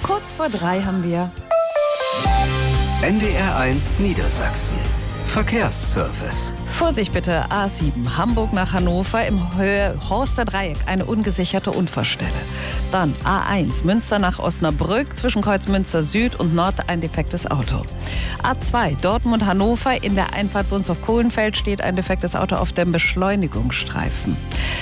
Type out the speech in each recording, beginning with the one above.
Kurz vor 3 haben wir. NDR1 Niedersachsen. Verkehrsservice. Vorsicht bitte, A7, Hamburg nach Hannover im Horster Dreieck, eine ungesicherte Unfallstelle. Dann A1, Münster nach Osnabrück, zwischen Kreuz Münster Süd und Nord ein defektes Auto. A2, Dortmund-Hannover, in der Einfahrt Wunstorf-Kohlenfeld steht ein defektes Auto auf dem Beschleunigungsstreifen.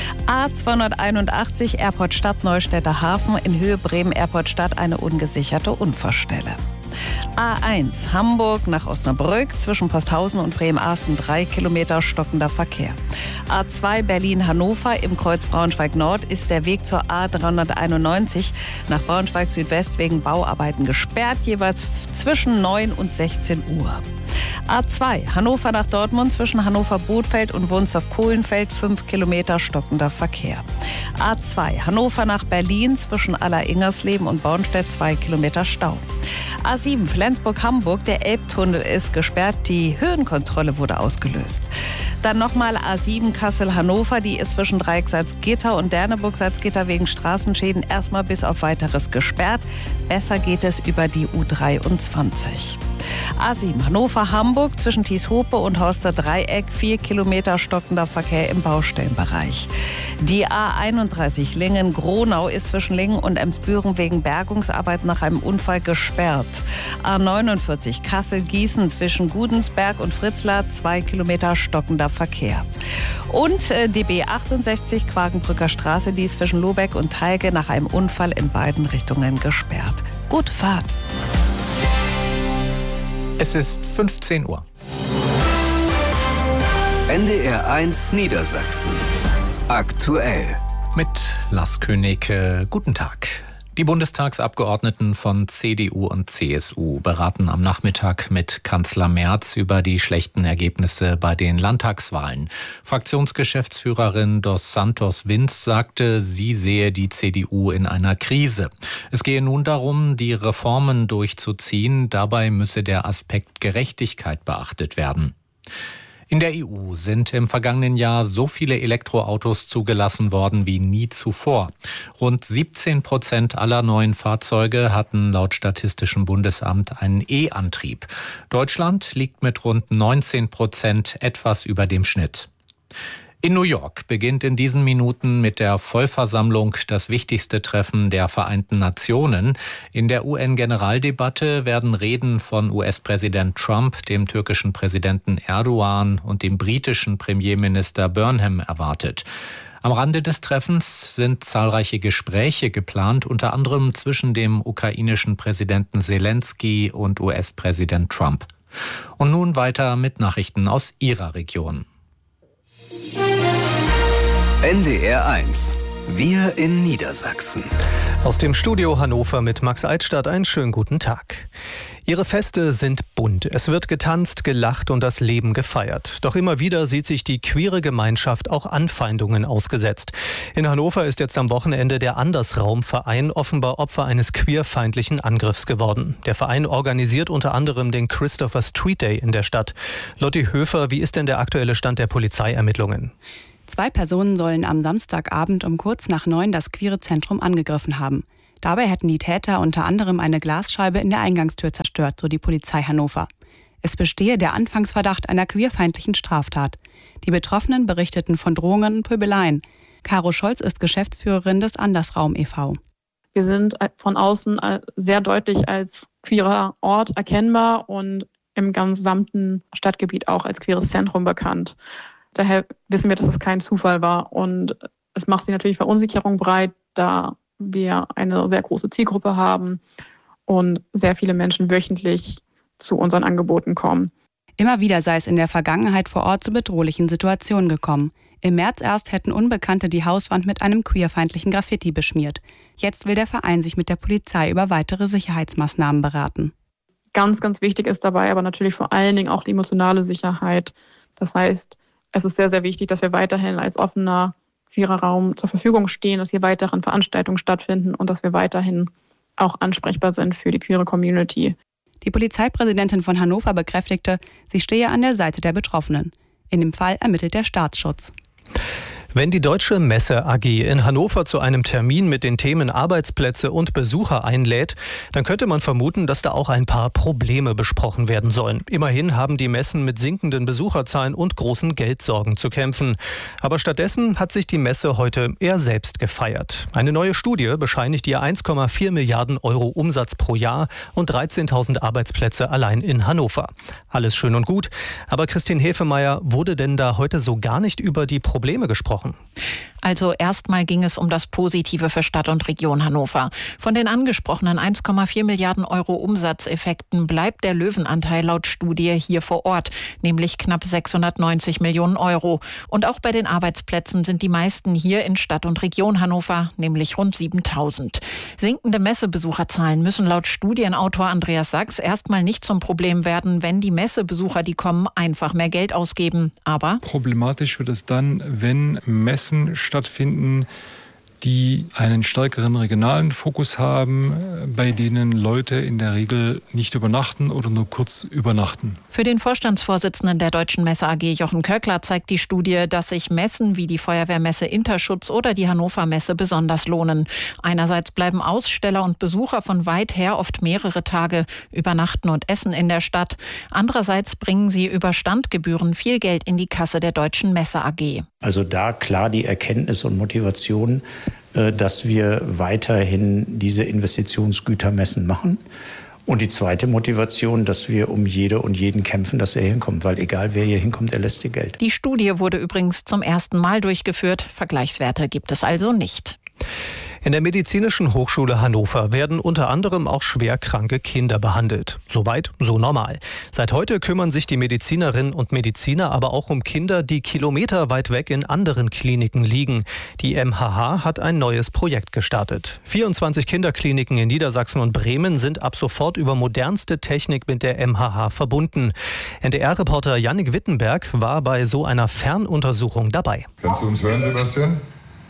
A281, Airport Stadt Neustädter Hafen, in Höhe Bremen-Airport Stadt eine ungesicherte Unfallstelle. A1 Hamburg nach Osnabrück, zwischen Posthausen und Bremerhaven 3 Kilometer stockender Verkehr. A2 Berlin-Hannover, im Kreuz Braunschweig-Nord ist der Weg zur A391 nach Braunschweig Südwest wegen Bauarbeiten gesperrt, jeweils zwischen 9 und 16 Uhr. A2 Hannover nach Dortmund, zwischen Hannover-Bothfeld und Wunstorf-Kohlenfeld 5 Kilometer stockender Verkehr. A2 Hannover nach Berlin, zwischen Aller-Ingersleben und Bornstedt 2 Kilometer Stau. A7 Flensburg-Hamburg, der Elbtunnel ist gesperrt, die Höhenkontrolle wurde ausgelöst. Dann nochmal A7 Kassel-Hannover, die ist zwischen Dreieck-Salzgitter und Derneburg-Salzgitter wegen Straßenschäden erstmal bis auf Weiteres gesperrt. Besser geht es über die U23. A7 Hannover-Hamburg, zwischen Thieshope und Horster Dreieck 4 Kilometer stockender Verkehr im Baustellenbereich. Die A31 Lingen-Gronau ist zwischen Lingen und Emsbüren wegen Bergungsarbeit nach einem Unfall gesperrt. A49 Kassel-Gießen, zwischen Gudensberg und Fritzlar 2 Kilometer stockender Verkehr. Und die B68 Quakenbrücker Straße, die ist zwischen Lobeck und Teilge nach einem Unfall in beiden Richtungen gesperrt. Gute Fahrt! Es ist 15 Uhr. NDR1 Niedersachsen. Aktuell. Mit Lars König, guten Tag. Die Bundestagsabgeordneten von CDU und CSU beraten am Nachmittag mit Kanzler Merz über die schlechten Ergebnisse bei den Landtagswahlen. Fraktionsgeschäftsführerin Dos Santos Vinz sagte, sie sehe die CDU in einer Krise. Es gehe nun darum, die Reformen durchzuziehen. Dabei müsse der Aspekt Gerechtigkeit beachtet werden. In der EU sind im vergangenen Jahr so viele Elektroautos zugelassen worden wie nie zuvor. Rund 17% aller neuen Fahrzeuge hatten laut Statistischem Bundesamt einen E-Antrieb. Deutschland liegt mit rund 19% etwas über dem Schnitt. In New York beginnt in diesen Minuten mit der Vollversammlung das wichtigste Treffen der Vereinten Nationen. In der UN-Generaldebatte werden Reden von US-Präsident Trump, dem türkischen Präsidenten Erdogan und dem britischen Premierminister Burnham erwartet. Am Rande des Treffens sind zahlreiche Gespräche geplant, unter anderem zwischen dem ukrainischen Präsidenten Zelensky und US-Präsident Trump. Und nun weiter mit Nachrichten aus Ihrer Region. NDR1. Wir in Niedersachsen. Aus dem Studio Hannover mit Max Eitstadt einen schönen guten Tag. Ihre Feste sind bunt. Es wird getanzt, gelacht und das Leben gefeiert. Doch immer wieder sieht sich die queere Gemeinschaft auch Anfeindungen ausgesetzt. In Hannover ist jetzt am Wochenende der Andersraum-Verein offenbar Opfer eines queerfeindlichen Angriffs geworden. Der Verein organisiert unter anderem den Christopher Street Day in der Stadt. Lotti Höfer, wie ist denn der aktuelle Stand der Polizeiermittlungen? 2 Personen sollen am Samstagabend um kurz nach 9 das queere Zentrum angegriffen haben. Dabei hätten die Täter unter anderem eine Glasscheibe in der Eingangstür zerstört, so die Polizei Hannover. Es bestehe der Anfangsverdacht einer queerfeindlichen Straftat. Die Betroffenen berichteten von Drohungen und Pöbeleien. Caro Scholz ist Geschäftsführerin des Andersraum e.V. Wir sind von außen sehr deutlich als queerer Ort erkennbar und im gesamten Stadtgebiet auch als queeres Zentrum bekannt. Daher wissen wir, dass es kein Zufall war. Und es macht sich natürlich Verunsicherung breit, da wir eine sehr große Zielgruppe haben und sehr viele Menschen wöchentlich zu unseren Angeboten kommen. Immer wieder sei es in der Vergangenheit vor Ort zu bedrohlichen Situationen gekommen. Im März erst hätten Unbekannte die Hauswand mit einem queerfeindlichen Graffiti beschmiert. Jetzt will der Verein sich mit der Polizei über weitere Sicherheitsmaßnahmen beraten. Ganz, ganz wichtig ist dabei aber natürlich vor allen Dingen auch die emotionale Sicherheit. Das heißt, es ist sehr, sehr wichtig, dass wir weiterhin als offener, queerer Raum zur Verfügung stehen, dass hier weiterhin Veranstaltungen stattfinden und dass wir weiterhin auch ansprechbar sind für die queere Community. Die Polizeipräsidentin von Hannover bekräftigte, sie stehe an der Seite der Betroffenen. In dem Fall ermittelt der Staatsschutz. Wenn die Deutsche Messe AG in Hannover zu einem Termin mit den Themen Arbeitsplätze und Besucher einlädt, dann könnte man vermuten, dass da auch ein paar Probleme besprochen werden sollen. Immerhin haben die Messen mit sinkenden Besucherzahlen und großen Geldsorgen zu kämpfen. Aber stattdessen hat sich die Messe heute eher selbst gefeiert. Eine neue Studie bescheinigt ihr 1,4 Milliarden Euro Umsatz pro Jahr und 13.000 Arbeitsplätze allein in Hannover. Alles schön und gut, aber Christine Hefemeyer, wurde denn da heute so gar nicht über die Probleme gesprochen? Also erstmal ging es um das Positive für Stadt und Region Hannover. Von den angesprochenen 1,4 Milliarden Euro Umsatzeffekten bleibt der Löwenanteil laut Studie hier vor Ort, nämlich knapp 690 Millionen Euro. Und auch bei den Arbeitsplätzen sind die meisten hier in Stadt und Region Hannover, nämlich rund 7.000. Sinkende Messebesucherzahlen müssen laut Studienautor Andreas Sachs erstmal nicht zum Problem werden, wenn die Messebesucher, die kommen, einfach mehr Geld ausgeben. Aber problematisch wird es dann, wenn Messen stattfinden, die einen stärkeren regionalen Fokus haben, bei denen Leute in der Regel nicht übernachten oder nur kurz übernachten. Für den Vorstandsvorsitzenden der Deutschen Messe AG, Jochen Köckler, zeigt die Studie, dass sich Messen wie die Feuerwehrmesse Interschutz oder die Hannover Messe besonders lohnen. Einerseits bleiben Aussteller und Besucher von weit her oft mehrere Tage übernachten und essen in der Stadt. Andererseits bringen sie über Standgebühren viel Geld in die Kasse der Deutschen Messe AG. Also da klar die Erkenntnis und Motivation, dass wir weiterhin diese Investitionsgütermessen machen. Und die zweite Motivation, dass wir um jede und jeden kämpfen, dass er hinkommt. Weil egal wer hier hinkommt, er lässt ihr Geld. Die Studie wurde übrigens zum ersten Mal durchgeführt. Vergleichswerte gibt es also nicht. In der Medizinischen Hochschule Hannover werden unter anderem auch schwerkranke Kinder behandelt. Soweit, so normal. Seit heute kümmern sich die Medizinerinnen und Mediziner aber auch um Kinder, die kilometerweit weg in anderen Kliniken liegen. Die MHH hat ein neues Projekt gestartet. 24 Kinderkliniken in Niedersachsen und Bremen sind ab sofort über modernste Technik mit der MHH verbunden. NDR-Reporter Jannik Wittenberg war bei so einer Fernuntersuchung dabei. Kannst du uns hören, Sebastian?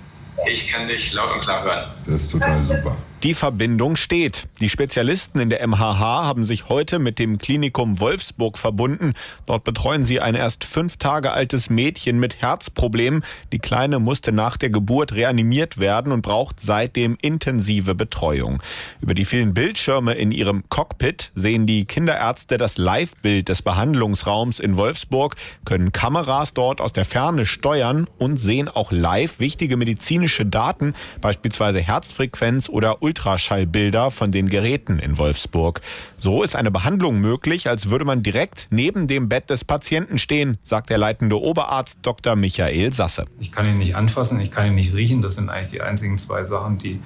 Ich kann dich laut und klar hören. Das ist total super. Die Verbindung steht. Die Spezialisten in der MHH haben sich heute mit dem Klinikum Wolfsburg verbunden. Dort betreuen sie ein erst 5 Tage altes Mädchen mit Herzproblemen. Die Kleine musste nach der Geburt reanimiert werden und braucht seitdem intensive Betreuung. Über die vielen Bildschirme in ihrem Cockpit sehen die Kinderärzte das Live-Bild des Behandlungsraums in Wolfsburg, können Kameras dort aus der Ferne steuern und sehen auch live wichtige medizinische Daten, beispielsweise Herzfrequenz oder Ultraschallbilder von den Geräten in Wolfsburg. So ist eine Behandlung möglich, als würde man direkt neben dem Bett des Patienten stehen, sagt der leitende Oberarzt Dr. Michael Sasse. Ich kann ihn nicht anfassen, ich kann ihn nicht riechen. Das sind eigentlich die einzigen 2 Sachen, die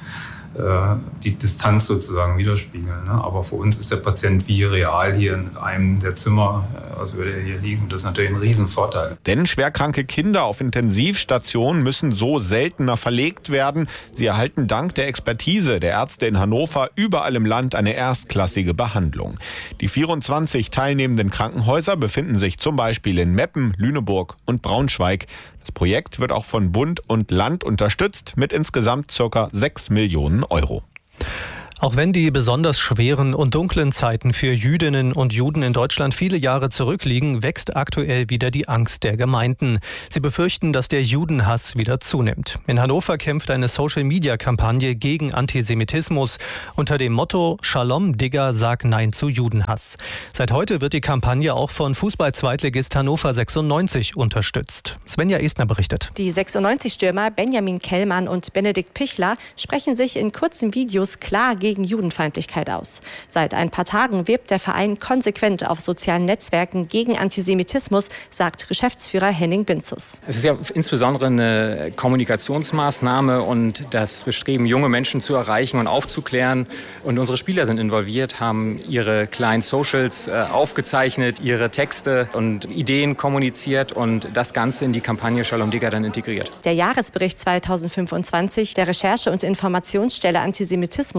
die Distanz sozusagen widerspiegeln. Aber für uns ist der Patient wie real hier in einem der Zimmer, als würde er hier liegen. Das ist natürlich ein Riesenvorteil. Denn schwerkranke Kinder auf Intensivstationen müssen so seltener verlegt werden. Sie erhalten dank der Expertise der Ärzte in Hannover überall im Land eine erstklassige Behandlung. Die 24 teilnehmenden Krankenhäuser befinden sich zum Beispiel in Meppen, Lüneburg und Braunschweig. Das Projekt wird auch von Bund und Land unterstützt mit insgesamt ca. 6 Millionen Euro. Auch wenn die besonders schweren und dunklen Zeiten für Jüdinnen und Juden in Deutschland viele Jahre zurückliegen, wächst aktuell wieder die Angst der Gemeinden. Sie befürchten, dass der Judenhass wieder zunimmt. In Hannover kämpft eine Social-Media-Kampagne gegen Antisemitismus unter dem Motto Shalom Digger, sag Nein zu Judenhass. Seit heute wird die Kampagne auch von Fußball-Zweitligist Hannover 96 unterstützt. Svenja Estner berichtet. Die 96-Stürmer Benjamin Kellmann und Benedikt Pichler sprechen sich in kurzen Videos klar gegen Judenfeindlichkeit aus. Seit ein paar Tagen wirbt der Verein konsequent auf sozialen Netzwerken gegen Antisemitismus, sagt Geschäftsführer Henning Binzus. Es ist ja insbesondere eine Kommunikationsmaßnahme und das Bestreben, junge Menschen zu erreichen und aufzuklären. Und unsere Spieler sind involviert, haben ihre kleinen Socials aufgezeichnet, ihre Texte und Ideen kommuniziert und das Ganze in die Kampagne Shalom Digger dann integriert. Der Jahresbericht 2025 der Recherche- und Informationsstelle Antisemitismus zeigt,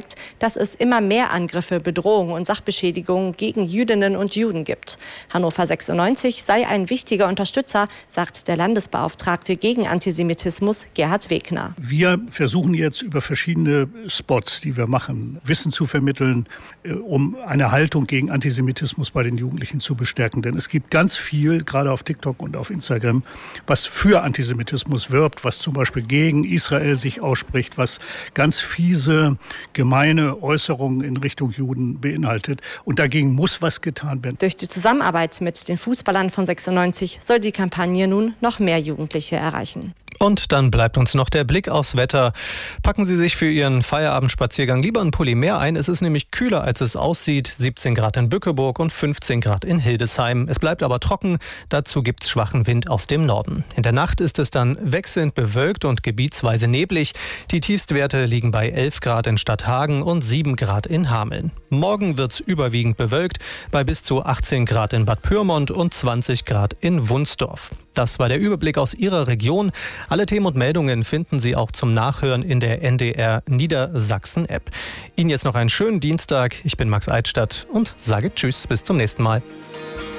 zeigt, dass es immer mehr Angriffe, Bedrohungen und Sachbeschädigungen gegen Jüdinnen und Juden gibt. Hannover 96 sei ein wichtiger Unterstützer, sagt der Landesbeauftragte gegen Antisemitismus Gerhard Wegner. Wir versuchen jetzt über verschiedene Spots, die wir machen, Wissen zu vermitteln, um eine Haltung gegen Antisemitismus bei den Jugendlichen zu bestärken. Denn es gibt ganz viel, gerade auf TikTok und auf Instagram, was für Antisemitismus wirbt, was zum Beispiel gegen Israel sich ausspricht, was ganz fiese, gemeine Äußerungen in Richtung Juden beinhaltet. Und dagegen muss was getan werden. Durch die Zusammenarbeit mit den Fußballern von 96 soll die Kampagne nun noch mehr Jugendliche erreichen. Und dann bleibt uns noch der Blick aufs Wetter. Packen Sie sich für Ihren Feierabendspaziergang lieber einen Pulli mehr ein. Es ist nämlich kühler, als es aussieht. 17 Grad in Bückeburg und 15 Grad in Hildesheim. Es bleibt aber trocken. Dazu gibt es schwachen Wind aus dem Norden. In der Nacht ist es dann wechselnd bewölkt und gebietsweise neblig. Die Tiefstwerte liegen bei 11 Grad in Stadthagen und 7 Grad in Hameln. Morgen wird es überwiegend bewölkt bei bis zu 18 Grad in Bad Pyrmont und 20 Grad in Wunsdorf. Das war der Überblick aus Ihrer Region. Alle Themen und Meldungen finden Sie auch zum Nachhören in der NDR Niedersachsen-App. Ihnen jetzt noch einen schönen Dienstag. Ich bin Max Eitstadt und sage Tschüss, bis zum nächsten Mal.